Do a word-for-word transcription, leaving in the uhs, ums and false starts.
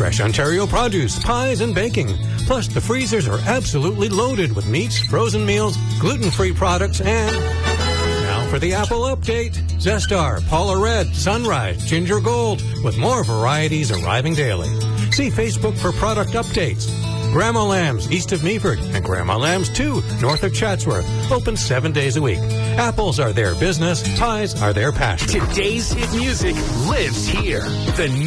fresh Ontario produce, pies, and baking. Plus, the freezers are absolutely loaded with meats, frozen meals, gluten-free products, and... Now for the Apple update. Zestar, Paula Red, Sunrise, Ginger Gold, with more varieties arriving daily. See Facebook for product updates. Grandma Lamb's, east of Meaford, and Grandma Lamb's two, north of Chatsworth, open seven days a week. Apples are their business, pies are their passion. Today's hit music lives here. The